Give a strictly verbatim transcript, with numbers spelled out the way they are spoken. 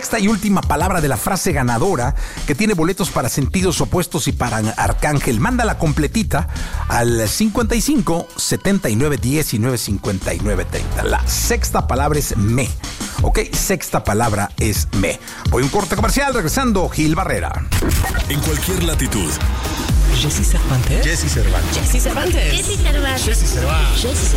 Sexta y última palabra de la frase ganadora, que tiene boletos para Sentidos Opuestos y para Arcángel. Mándala completita al cincuenta y cinco, setenta y nueve, diecinueve, cincuenta y nueve, treinta. La sexta palabra es me. Ok, sexta palabra es me. Voy a un corte comercial, regresando, Gil Barrera. En cualquier latitud. Jessy Cervantes. Jessy Cervantes. Jessy Cervantes. Jessy Cervantes. Jessy Cervantes.